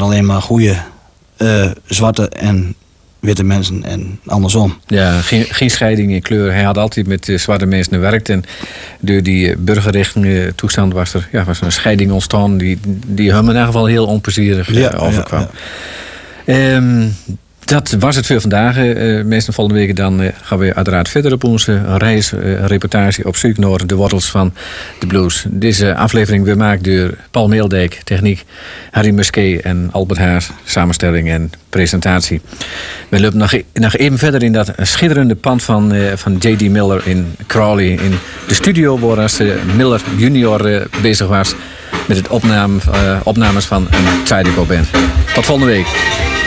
alleen maar goede zwarte en witte mensen en andersom. Ja, geen scheiding in kleur. Hij had altijd met zwarte mensen gewerkt. En door die burgerrechten toestand was er een scheiding ontstaan die hem in ieder geval heel onplezierig overkwam. Dat was het voor vandaag. Meestal volgende week dan gaan we uiteraard verder op onze reis, reportage op zoek naar de wortels van de blues. Deze aflevering weer gemaakt door Paul Meeldijk, techniek, Harry Musquet en Albert Haar, samenstelling en presentatie. We lopen nog even verder in dat schitterende pand van J.D. Miller in Crawley, in de studio waar als Miller junior bezig was met het opnames van een Zydeco band. Tot volgende week.